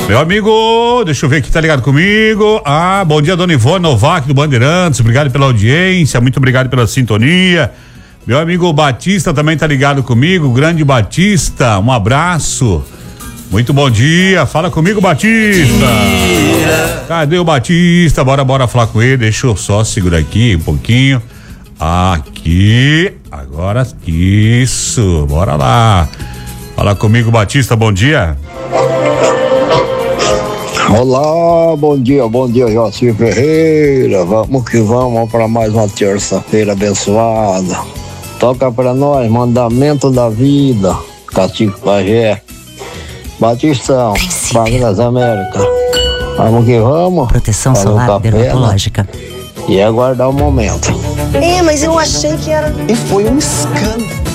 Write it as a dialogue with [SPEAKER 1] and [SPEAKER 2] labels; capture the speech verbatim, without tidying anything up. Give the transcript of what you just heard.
[SPEAKER 1] Meu amigo, deixa eu ver aqui, tá ligado comigo? Ah, bom dia, dona Ivone Novak do Bandeirantes, obrigado pela audiência, muito obrigado pela sintonia. Meu amigo Batista também tá ligado comigo, grande Batista, um abraço. Muito bom dia, fala comigo, Batista. Cadê o Batista? Bora, bora falar com ele, deixa eu só segurar aqui um pouquinho. Aqui, agora isso, bora lá. Fala comigo, Batista, bom dia.
[SPEAKER 2] Olá, bom dia, bom dia, Joacir Ferreira. Vamos que vamos para mais uma terça-feira abençoada. Toca para nós, mandamento da vida. Cacique Pajé. Batistão, Padre das Américas. Vamos que vamos.
[SPEAKER 3] Proteção solar dermatológica.
[SPEAKER 2] E aguardar o momento.
[SPEAKER 4] É, mas eu achei que era.
[SPEAKER 5] E foi um escândalo.